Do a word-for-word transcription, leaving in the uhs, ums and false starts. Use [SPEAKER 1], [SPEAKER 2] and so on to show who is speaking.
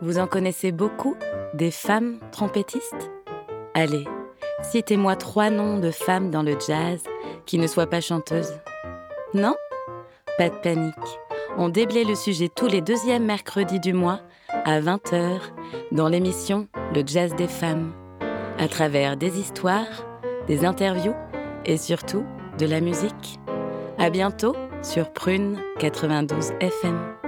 [SPEAKER 1] Vous en connaissez beaucoup, des femmes trompettistes? Allez, citez-moi trois noms de femmes dans le jazz qui ne soient pas chanteuses. Non? Pas de panique. On déblaye le sujet tous les deuxièmes mercredis du mois à vingt heures dans l'émission Le Jazz des femmes, à travers des histoires, des interviews et surtout de la musique. À bientôt sur Prune quatre-vingt-douze F M.